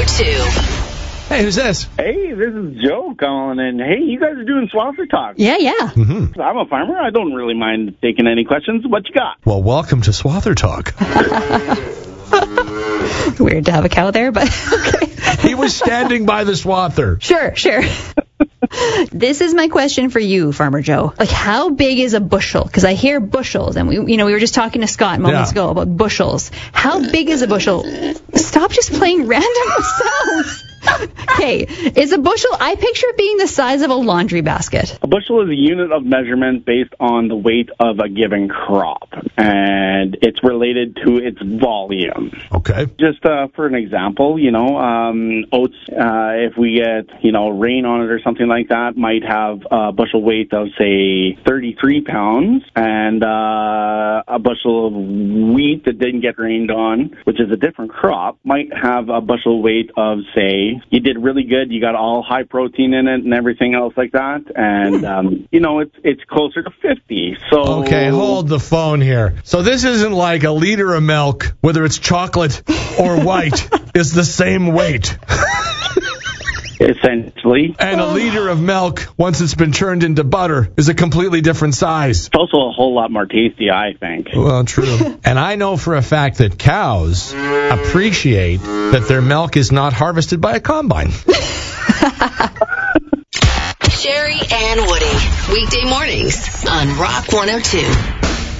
102. Hey, who's this? Hey, this is Joe calling in. Hey, you guys are doing Swather Talk. Yeah. Mm-hmm. I'm a farmer. I don't really mind taking any questions. What you got? Well, welcome to Swather Talk. Weird to have a cow there, but okay. He was standing by the swather. Sure. This is my question for you, Farmer Joe. Like, how big is a bushel? Because I hear bushels, and we were just talking to Scott moments ago about bushels. How big is a bushel? Stop just playing random sounds. Okay, is a bushel, I picture it being the size of a laundry basket. A bushel is a unit of measurement based on the weight of a given crop, and it's related to its volume. Okay. Just for an example, oats, if we get, rain on it or something like that, might have a bushel weight of, say, 33 pounds, and a bushel of wheat that didn't get rained on, which is a different crop, might have a bushel weight of, say, you did really good, you got all high protein in it and everything else like that, and, it's closer to 50. So Okay, hold the phone here. So this isn't like a liter of milk, whether it's chocolate or white, is the same weight. Essentially. And a liter of milk, once it's been turned into butter, is a completely different size. It's also a whole lot more tasty, I think. Well, true. And I know for a fact that cows appreciate that their milk is not harvested by a combine. Sherry and Woody, weekday mornings on Rock 102.